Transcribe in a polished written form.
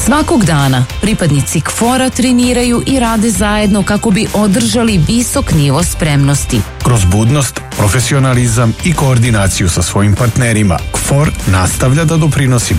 Svakog dana pripadnici KFOR-a treniraju i rade zajedno kako bi održali visok nivo spremnosti. Kroz budnost, profesionalizam i koordinaciju sa svojim partnerima, KFOR nastavlja da doprinosi